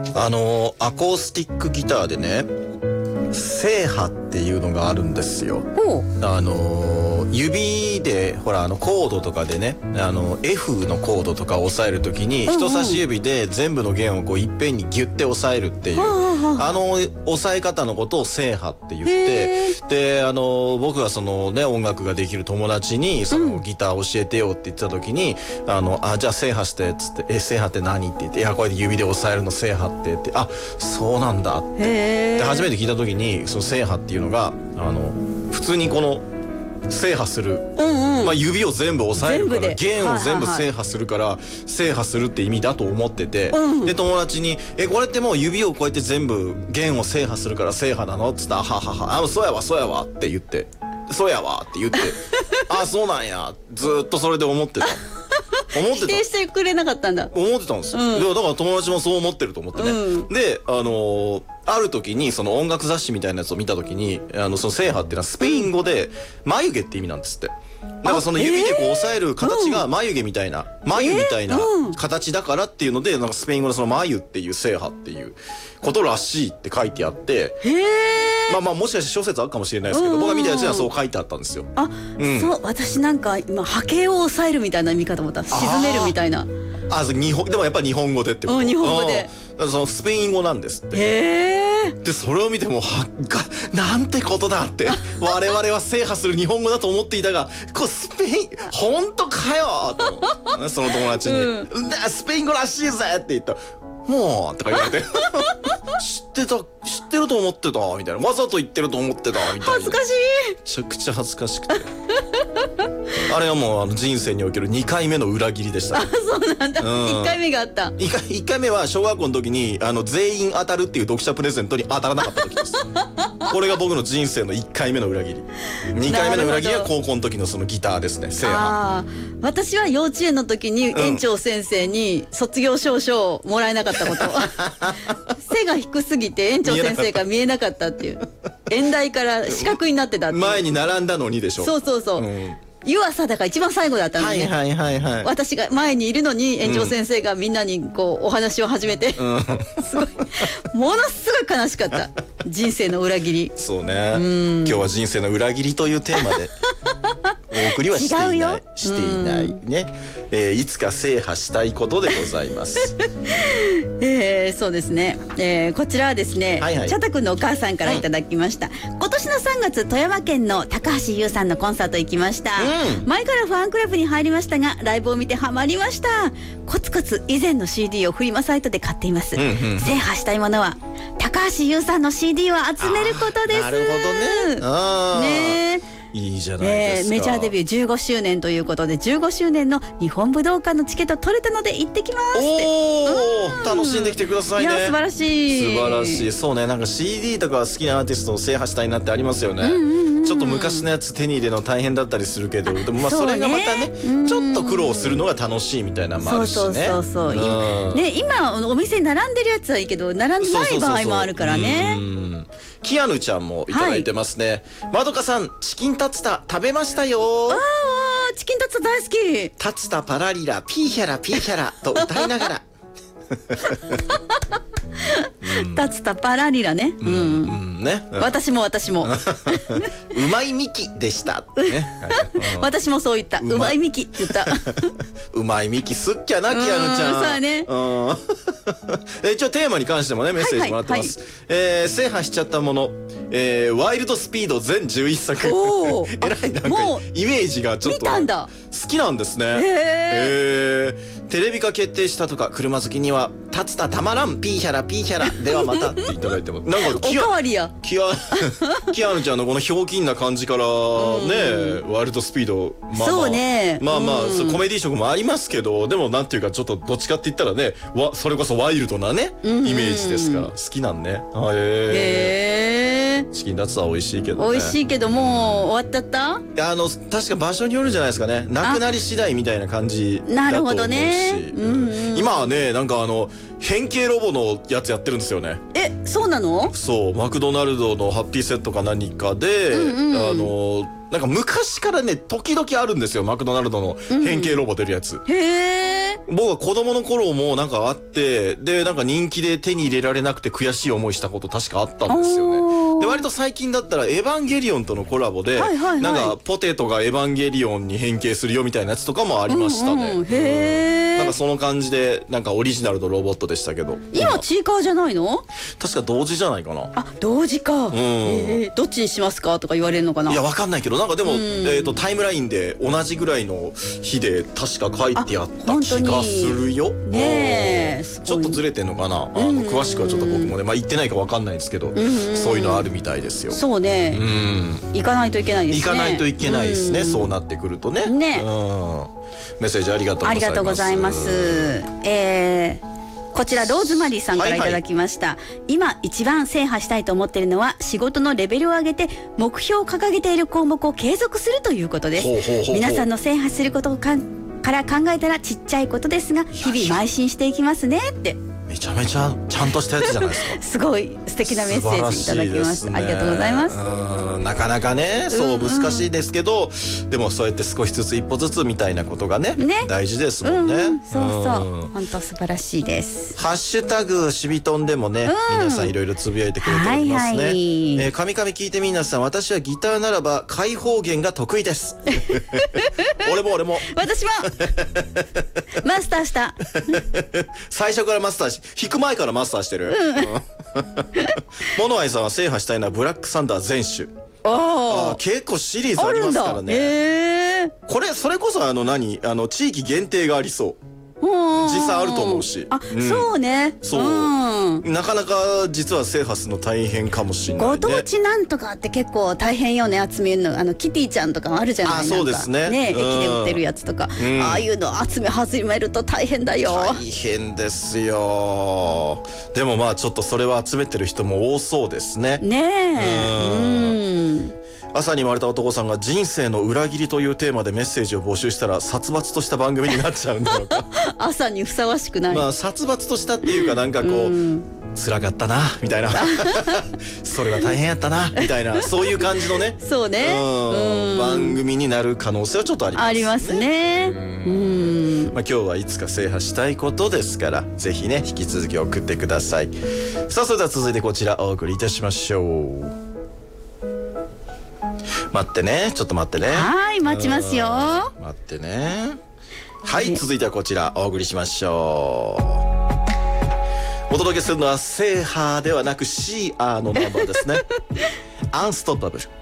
アコースティックギターでね、正波っていうのがあるんですよ。指でほらコードとかでね、F のコードとかを押さえるときに、人差し指で全部の弦をこういっぺんにギュッて押さえるっていう、押さえ方のことを正波って言って、で僕がそのね音楽ができる友達にそのギター教えてよって言ってたときに、じゃあ正波してっつって、正波って何って言って、いやこれで指で押さえるの正波ってって、あそうなんだってで初めて聞いたときに、その正波っていうのが普通にこの制覇する、指を全部押さえるから弦を全部制覇するから制覇するって意味だと思ってて、で友達にこれってもう指をこうやって全部弦を制覇するから制覇なのっつったら、はははそうやわそうやわって言って、そうやわって言ってあそうなんや、ずっとそれで思ってた否定してくれなかったんだ。 思ってたんですよ、だから友達もそう思ってると思ってね、である時にその音楽雑誌みたいなやつを見た時に、その正波っていうのはスペイン語で眉毛って意味なんですって。だからその指でこう押さえる形が眉毛みたいな、眉みたいな形だからっていうので、なんかスペイン語のその眉っていう正波っていうことらしいって書いてあって、まあもしかして諸説あるかもしれないですけど、僕が見たやつにはそう書いてあったんですよ。 そう、私なんか今波形を抑えるみたいな見方思った。沈めるみたいな。 でもやっぱり日本語でってこと。 日本語で。 そのスペイン語なんですって。でそれを見てもなんてことだって我々は制覇する日本語だと思っていたが、こうスペイン本当かよと思って、その友達に、スペイン語らしいぜって言ったら、もうとか言われて知ってると思ってたみたいな、わざと言ってると思ってたみたいな。 恥ずかしい。 めちゃくちゃ恥ずかしくてあれはもう人生における2回目の裏切りでした、ね。 そうなんだ、1回目があった。 1回目は小学校の時に全員当たるっていう読者プレゼントに当たらなかった時ですこれが僕の人生の1回目の裏切り。2回目の裏切りは高校の時のそのギターですね、正波。 私は幼稚園の時に園長先生に卒業証書をもらえなかったこと背が低すぎて園長先生が見えなかったっていう、演台から四角になってたっていう。 前に並んだのにでしょ。 そうそうそう、湯浅だから一番最後だったのね。私が前にいるのに園長先生がみんなにこうお話を始めて、すごいものすごい悲しかった人生の裏切り。 そうね、今日は人生の裏切りというテーマでお送りはしていないね、いつか制覇したいことでございますそうですね、こちらはですね、チャタ君のお母さんからいただきました。今年の3月富山県の高橋優さんのコンサート行きました。前からファンクラブに入りましたが、ライブを見てハマりました。コツコツ以前の CD をフリマサイトで買っています。制覇したいものは高橋優さんの CD を集めることです。 なるほどね。いいじゃないですか。 メジャーデビュー15周年ということで、15周年の日本武道館のチケット取れたので行ってきますって。 楽しんできてくださいね。 いや素晴らしい。 素晴らしい。そうね、なんか CD とか好きなアーティストを制覇したいなってありますよね。ちょっと昔のやつ手に入れるの大変だったりするけど、でもそれがまたね、ちょっと苦労するのが楽しいみたいなのもあるしね。そうね、今お店に並んでるやつはいいけど、並んでない場合もあるからね。 キアヌちゃんもいただいてますね。まどかさん、チキンタツタ食べましたよ。 チキンタツタ大好き。 タツタパラリラピーヒャラピーヒャラと歌いながらタツタパラリラね。私もうまいミキでした私もそう言った。うまいミキって言ったうまいミキすっきゃな、キアヌちゃん。 そうね。 一応テーマに関してもねメッセージもらってます。制覇しちゃったもの、ワイルドスピード全11作えらいなんかイメージがちょっと好きなんですね。テレビ化決定したとか、車好きにはタツタたまらんピーヒャラピーヒャラではまたっていただいても、なんかおかわりや。 キアヌちゃんのこのひょうきんな感じからね、ワイルドスピード、 そうね、 コメディ色もありますけど、でもなんていうかちょっとどっちかって言ったらね、それこそワイルドなねイメージですから好きなんね。チキンタツタは美味しいけどね。 美味しいけどもう終わっちゃった。 確か場所によるんじゃないですかね。なくなり次第みたいな感じだと思うし、今はね、なんか変形ロボのやつやってるんですよね。 そうなの？ そう、マクドナルドのハッピーセットか何かで、なんか昔からね時々あるんですよ、マクドナルドの変形ロボ出るやつ。 僕は子供の頃もなんかあって、で、なんか人気で手に入れられなくて悔しい思いしたこと確かあったんですよね。で、割と最近だったらエヴァンゲリオンとのコラボで、なんかポテトがエヴァンゲリオンに変形するよみたいなやつとかもありましたね。 へー。 なんかその感じで、なんかオリジナルのロボットでしたけど。 今チーカーじゃないの？ 確か同時じゃないかな。 あ、同時か。どっちにしますかとか言われるのかな。 いや、わかんないけど、なんかでも、タイムラインで同じぐらいの日で確か書いてあった気がするよ。 ねえ。 ちょっとずれてんのかな。詳しくはちょっと僕もね、まあ言ってないかわかんないですけど、そういうのあるみたいですよ。 そうね。行かないといけないですね。 行かないといけないですね。そうなってくるとね。 ね。 メッセージありがとうございます。 ありがとうございます。こちらローズマリーさんからいただきました。今一番制覇したいと思っているのは、仕事のレベルを上げて目標を掲げている項目を継続するということです。皆さんの制覇することから考えたらちっちゃいことですが、日々邁進していきますねって。 めちゃめちゃちゃんとしたやつじゃないですか。 すごい素敵なメッセージいただきました。ありがとうございます。 なかなかね、そう難しいですけど、でもそうやって少しずつ一歩ずつみたいなことがね、大事ですもんね。 そうそう、本当素晴らしいです。 ハッシュタグしびとんでもね、皆さんいろいろつぶやいてくれておりますね。神々聞いてみなさん、私はギターならば開放弦が得意です。俺も私もマスターした。 最初からマスターし、弾く前からマスターしてる。モノアイさんは制覇したいのはブラックサンダー全種。結構シリーズありますからね。これそれこそ地域限定がありそう。実際あると思うし。 そうね。 そう。なかなか実は制覇するの大変かもしれないね。 ご当地なんとかって結構大変よね、集めるの。キティちゃんとかあるじゃないですか。 そうですね。 ね、駅で売ってるやつとか。ああいうの集め始めると大変だよ。 大変ですよ。でもまあちょっとそれは集めてる人も多そうですね。 ねえ。 朝に生まれた男さんが人生の裏切りというテーマでメッセージを募集したら殺伐とした番組になっちゃうんだろうか。 朝にふさわしくない。 まあ殺伐としたっていうか、なんかこう辛かったなみたいなそれは大変やったなみたいな、そういう感じのね、 そうね、 番組になる可能性はちょっとありますね。 ありますね。 まあ今日はいつか制覇したいことですから、ぜひね引き続き送ってください。さあそれでは続いてこちらお送りいたしましょう。待ってね、ちょっと待ってね。 はい、待ちますよ。 待ってね。はい、続いてはこちらお送りしましょう。お届けするのは制覇ではなくシーアーのナンバーですね。アンストッパブル。